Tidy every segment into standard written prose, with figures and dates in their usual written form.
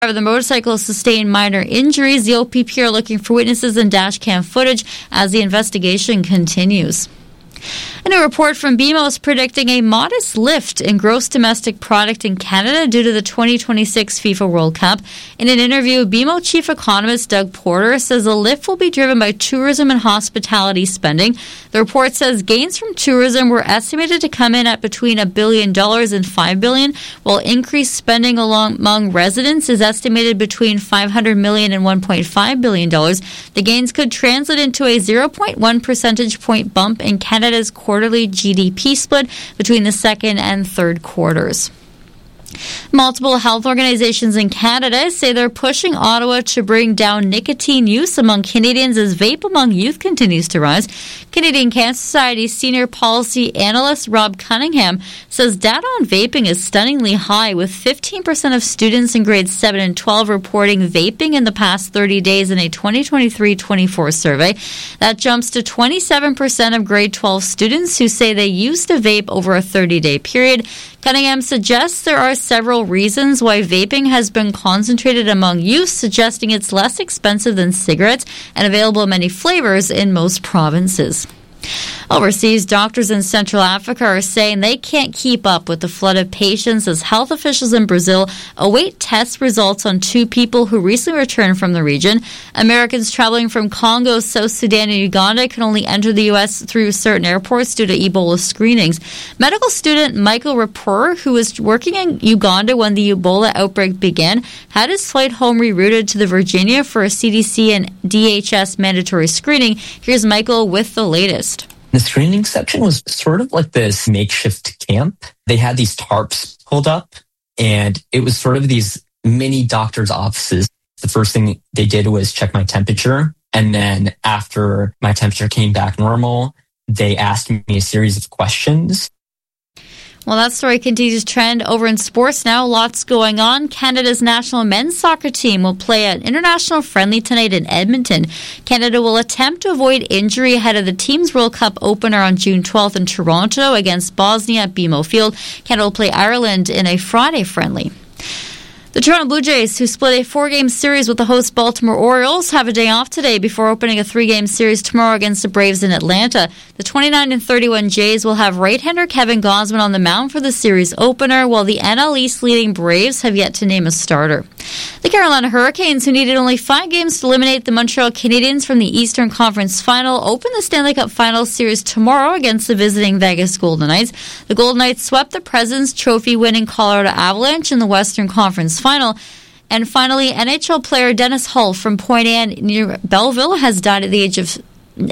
The motorcycle sustained minor injuries. The OPP are looking for witnesses and dash cam footage as the investigation continues. A new report from BMO is predicting a modest lift in gross domestic product in Canada due to the 2026 FIFA World Cup. In an interview, BMO chief economist Doug Porter says the lift will be driven by tourism and hospitality spending. The report says gains from tourism were estimated to come in at between $1 billion and $5 billion, while increased spending among residents is estimated between $500 million and $1.5 billion. The gains could translate into a 0.1 percentage point bump in Canada's quarterly GDP split between the second and third quarters. Multiple health organizations in Canada say they're pushing Ottawa to bring down nicotine use among Canadians as vape among youth continues to rise. Canadian Cancer Society's senior policy analyst Rob Cunningham says data on vaping is stunningly high, with 15% of students in grades 7 and 12 reporting vaping in the past 30 days in a 2023-24 survey. That jumps to 27% of grade 12 students who say they used to vape over a 30-day period. Cunningham suggests there are several reasons why vaping has been concentrated among youth, suggesting it's less expensive than cigarettes and available in many flavors in most provinces. Overseas, doctors in Central Africa are saying they can't keep up with the flood of patients as health officials in Brazil await test results on 2 people who recently returned from the region. Americans traveling from Congo, South Sudan, and Uganda can only enter the U.S. through certain airports due to Ebola screenings. Medical student Michael Rappur, who was working in Uganda when the Ebola outbreak began, had his flight home rerouted to the Virginia for a CDC and DHS mandatory screening. Here's Michael with the latest. The screening section was sort of like this makeshift camp. They had these tarps pulled up, and it was sort of these mini doctor's offices. The first thing they did was check my temperature. And then after my temperature came back normal, they asked me a series of questions. Well, that story continues to trend over in sports now. Lots going on. Canada's national men's soccer team will play an international friendly tonight in Edmonton. Canada will attempt to avoid injury ahead of the team's World Cup opener on June 12th in Toronto against Bosnia at BMO Field. Canada will play Ireland in a Friday friendly. The Toronto Blue Jays, who split a 4-game series with the host Baltimore Orioles, have a day off today before opening a 3-game series tomorrow against the Braves in Atlanta. The 29-31 Jays will have right-hander Kevin Gausman on the mound for the series opener, while the NL East leading Braves have yet to name a starter. The Carolina Hurricanes, who needed only 5 games to eliminate the Montreal Canadiens from the Eastern Conference Final, open the Stanley Cup Final Series tomorrow against the visiting Vegas Golden Knights. The Golden Knights swept the President's Trophy-winning Colorado Avalanche in the Western Conference Final. And finally, NHL player Dennis Hull from Point Anne near Belleville has died at the age of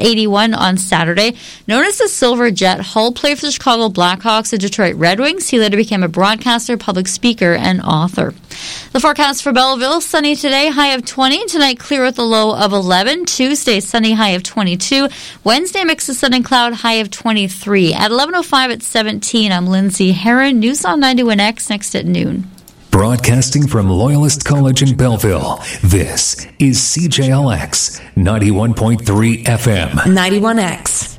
81 on Saturday. Known as the Silver Jet, Hull played for the Chicago Blackhawks and Detroit Red Wings. He later became a broadcaster, public speaker, and author. The forecast for Belleville: sunny today, high of 20. Tonight, clear with a low of 11. Tuesday, sunny, high of 22. Wednesday, mix of sun and cloud, high of 23. At 11:05 at 17, I'm Lindsay Heron. News on 91X next at noon. Broadcasting from Loyalist College in Belleville, this is CJLX 91.3 FM. 91X.